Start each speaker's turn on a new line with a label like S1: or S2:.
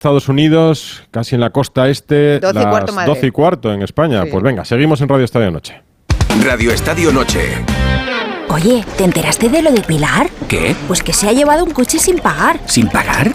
S1: Estados Unidos, casi en la costa este,
S2: 12 y cuarto
S1: las
S2: Madrid.
S1: 12 y cuarto en España.
S2: Sí.
S1: Pues venga, seguimos en Radio Estadio Noche.
S3: Radio Estadio Noche.
S4: Oye, ¿te enteraste de lo de Pilar?
S3: ¿Qué?
S4: Pues que se ha llevado un coche sin pagar.
S3: ¿Sin pagar?